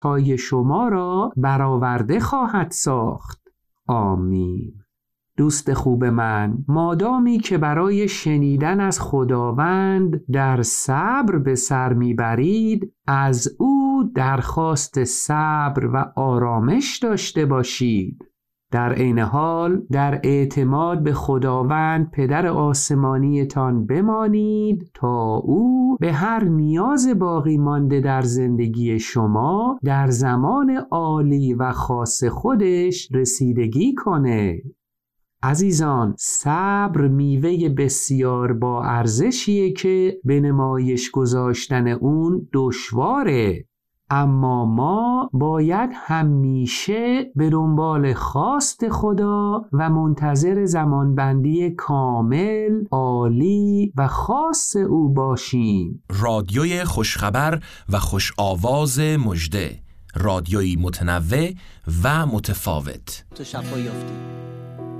پای شما را برآورده خواهد ساخت. آمین. دوست خوب من، مادامی که برای شنیدن از خداوند در صبر به سر میبرید، از او درخواست صبر و آرامش داشته باشید. در عین حال در اعتماد به خداوند پدر آسمانیتان بمانید تا او به هر نیاز باقی مانده در زندگی شما در زمان عالی و خاص خودش رسیدگی کنه. عزیزان، صبر میوه بسیار با ارزشیه که به نمایش گذاشتن اون دشواره، اما ما باید همیشه به دنبال خواست خدا و منتظر زمانبندی کامل، عالی و خاص او باشیم. رادیوی خوشخبر و خوش آواز مژده، رادیویی متنوع و متفاوت. تو شفا یافتی.